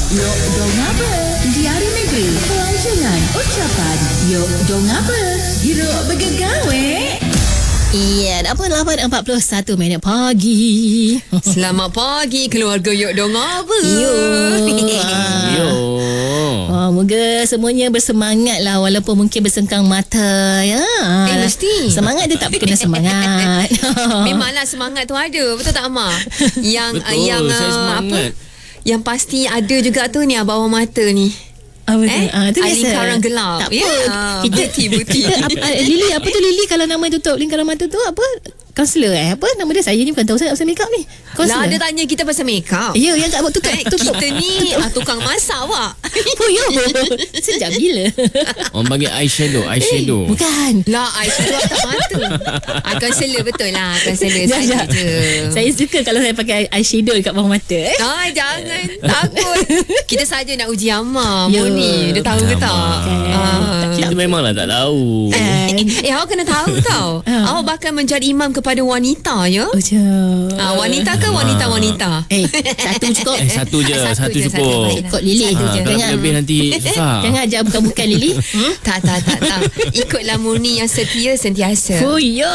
Yok dong apa? Diari negeri, pelancongan, ucapan. Yok dong apa? Hiruk bergegawe. Iya, dah pun 8.41 pagi. Selamat pagi keluarga Yok Dong apa? Yo. Moga semuanya bersemangat lah walaupun mungkin bersengkang mata ya. Mesti. Semangat dia tak kena semangat. Memanglah semangat tu ada. Betul tak Amar? Yang Betul, saya semangat. Yang pasti ada juga tu ni bawah mata ni. Itu biasa. Lingkaran gelap. Tak apa. Buti. Lily, apa tu Lily kalau nama tutup lingkaran mata tu apa? Kaunselor Apa nama dia? Saya ni bukan tahu saya pasal make up ni. Lah dia tanya kita pasal make up. Ya, yang tak buat tutup. Kita ni tukang masak awak. Oh ya. Sejak bila? Orang panggil eyeshadow. Bukan. Lah eyeshadow atas mata. Kaunselor betul lah. Kaunselor saja je. Saya suka kalau saya pakai eyeshadow dekat bawah mata. Jangan. Takut. Kita saja nak uji Amar. Ya. Ni dia tahu ke tak? Kita memanglah tak tahu. Awak kena tahu tau. Awak bakal menjadi imam kepada wanita ya. Wanita ke wanita-wanita? Satu cukup. Satu je. Satu cukup. Ikut Lily. Kalau lebih nanti susah. Jangan ajak bukan-bukan Lily. Tak. Ikutlah murni yang setia sentiasa. Oh ya.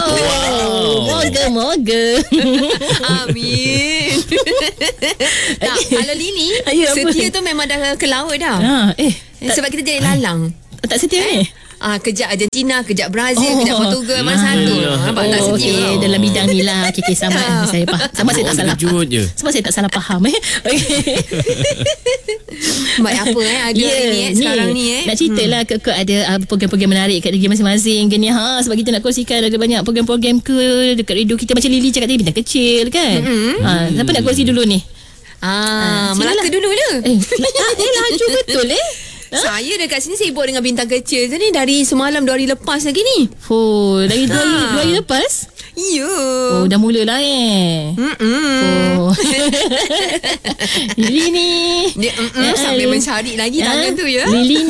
Moga. Amin. Tak, kalau Lily setia tu memang dah ke laut dah. Sebab kita jadi lalang. Tak setia ni? Kejap Argentina, kejap Brazil, kejap Portugal, mana satu. Nampak tak setia? Okey, dalam bidang ni lah. Okey, sama. Saya faham. Sama saya tak salah. Sebab saya tak salah faham. Baik apa ada sekarang ni Nak cerita lah ke ada program-program menarik kat negeri masing-masing ke ni sebab kita nak kongsikan ada banyak program-program ke dekat radio kita macam Lily cakap tadi bintang kecil kan. Siapa nak kongsi dulu ni? Melaka dulu je. Laju betul Saya dekat sini sibuk dengan bintang kecil tu ni dari semalam 2 hari lepas lagi ni. Dari 2 hari lepas? Ya. Dah mula lah Lily ni sambil mencari lagi tangan tu ya. Lily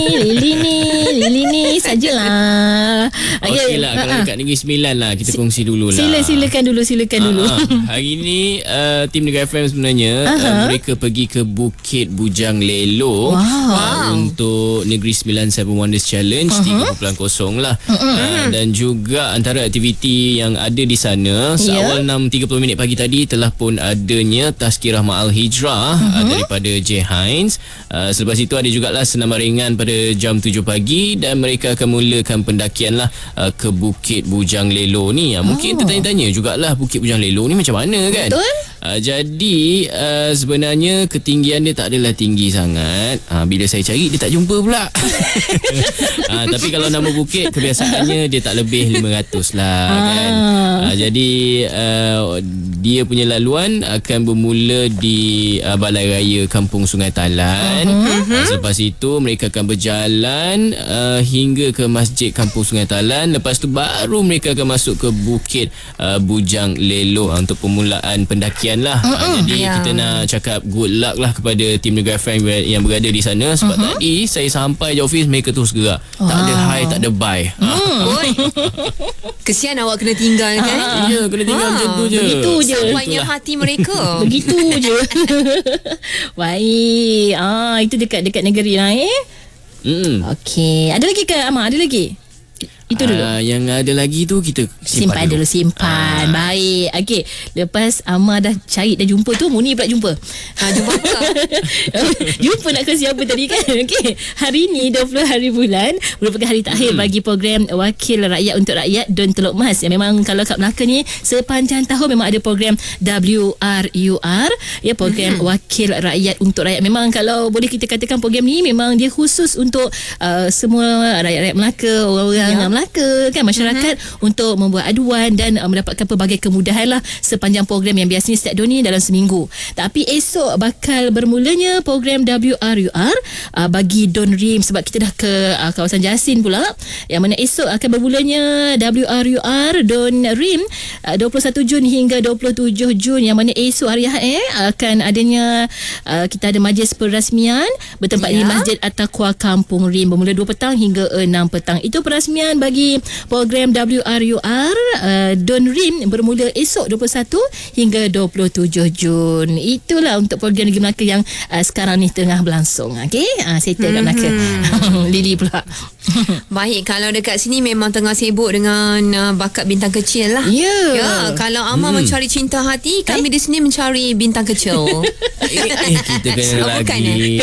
ni sajalah. Okey lah. Kalau dekat Negeri Sembilan lah kita kongsi dulu lah. Silakan dulu. Hari ni tim Negeri FM sebenarnya mereka pergi ke Bukit Bujang Lelo untuk Negeri Sembilan 7 Wonders Challenge 3.0 lah. Dan juga antara aktiviti yang ada di sana seawal 6.30 pagi tadi telah pun adanya Tazkirah Ma'al Hijrah daripada J. Hines. Selepas itu ada jugalah senam ringan pada jam 7 pagi dan mereka akan mulakan pendakian lah ke Bukit Bujang Lelo ni. Mungkin tertanya-tanya jugalah Bukit Bujang Lelo ni macam mana kan? Betul. Jadi sebenarnya ketinggian dia tak adalah tinggi sangat. Bila saya cari dia tak jumpa pula. Tapi kalau nama bukit kebiasaannya dia tak lebih 500 lah kan. Jadi dia punya laluan akan bermula di Balai Raya Kampung Sungai Talan. Selepas itu mereka akan berjalan hingga ke Masjid Kampung Sungai Talan. Lepas tu baru mereka akan masuk ke Bukit Bujang Lelo untuk permulaan pendakian lah. Jadi kita nak cakap good luck lah kepada tim Negeri FM yang berada di sana. Sebab tadi saya sampai je office mereka terus gerak. Tak ada hi, tak ada bye. Kesian awak kena tinggal kan. Ya, kena tinggal macam tu je. Begitu je. Sampainya hati mereka. Begitu je. Baik. Itu dekat negeri lah Okey. Ada lagi ke Amar? Ada lagi? Itu dulu. Yang ada lagi tu kita simpan dulu. Baik. Okey. Lepas Amar dah cari dah jumpa tu, Muni pula jumpa. Jumpa apa? Jumpa nak kongsi apa tadi kan? Okey. Hari ni 20 hari bulan merupakan hari terakhir bagi program Wakil Rakyat untuk Rakyat Don Teluk Mas. Yang memang kalau kat Melaka ni sepanjang tahun memang ada program WRUR, program Wakil Rakyat untuk Rakyat. Memang kalau boleh kita katakan program ni memang dia khusus untuk semua rakyat-rakyat Melaka, orang-orang Melaka kan, masyarakat untuk membuat aduan dan mendapatkan pelbagai kemudahan lah sepanjang program yang biasanya setiap 2 ni dalam seminggu. Tapi esok bakal bermulanya program WRUR bagi Don Rim sebab kita dah ke kawasan Jasin pula, yang mana esok akan bermulanya WRUR Don Rim 21 Jun hingga 27 Jun, yang mana esok hari Ahad akan adanya kita ada majlis perrasmian bertempat di Masjid At-Taqwa Kampung Rim bermula 2 petang hingga 6 petang. Itu perasmian bagi program WRUR Don Rim bermula esok 21 hingga 27 Jun. Itulah untuk program Negeri Melaka yang sekarang ni tengah berlangsung. Okey, settle kat Melaka. Lily pula. Baik, kalau dekat sini memang tengah sibuk dengan bakat bintang kecil lah. Ya, kalau Amar mencari cinta hati, kami di sini mencari bintang kecil. Kita kena lagi.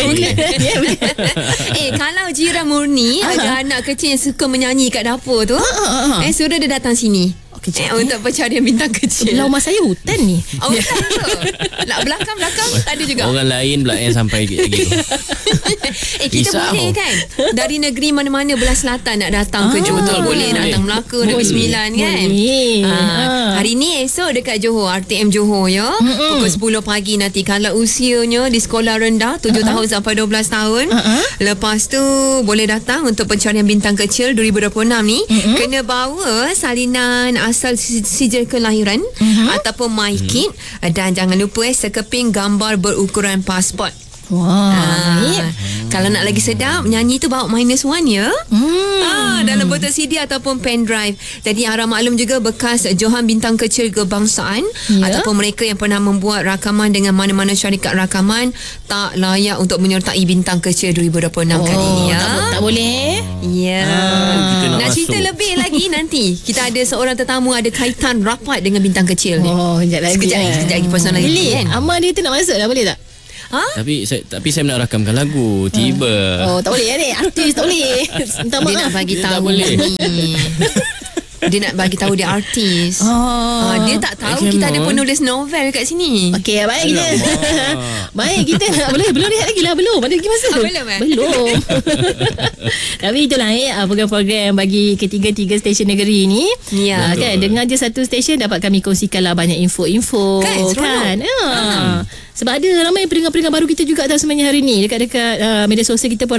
Kalau Jiran Murni ada anak kecil yang suka menyanyi kat dapur tu, suruh dia datang sini. Untuk pencarian bintang kecil. Rumah saya hutan ni. Hutan tu. Belakang ada juga. Orang lain pula yang sampai lagi. Kita boleh kan dari negeri mana-mana belah selatan nak datang ke Johor. Boleh nak datang Melaka, Negeri Sembilan kan. Hari ni esok dekat Johor, RTM Johor ya. Pukul 10 pagi nanti. Kalau usianya di sekolah rendah 7 tahun sampai 12 tahun. Lepas tu boleh datang untuk pencarian bintang kecil 2026 ni. Kena bawa salinan asal sijil kelahiran ataupun MyKid, dan jangan lupa sekeping gambar berukuran pasport. Kalau nak lagi sedap, nyanyi tu bawa -1 ya. Dalam botol CD ataupun pen drive. Jadi harap maklum juga bekas johan bintang kecil kebangsaan ataupun mereka yang pernah membuat rakaman dengan mana-mana syarikat rakaman tak layak untuk menyertai bintang kecil 2026 kali ni ya. Tak boleh. Ya. Nak cerita lebih lagi nanti. Kita ada seorang tetamu ada kaitan rapat dengan bintang kecil ni. Sekejap lagi personal lagi kan. Amar dia tu nak masuk dah, boleh tak? Tapi saya nak rakamkan lagu. Tiba. Tak boleh ni. Artis tak boleh. Minta maaf. Dia nak bagi tahu ni. Dia nak bagi tahu dia artis. Dia tak tahu kita ada penulis novel kat sini. Okey, baik kita. Baik kita. Belum lihat lagi lah. Belum. Ada lagi masa. Belum. Tapi itulah program-program bagi ketiga-tiga stesen negeri ni. Ya. Kan, dengan je satu stesen dapat kami kongsikanlah banyak info-info. Kan? Sebab ada ramai pendengar-pendengar baru kita juga atas sebenarnya hari ni. Dekat-dekat media sosial kita pun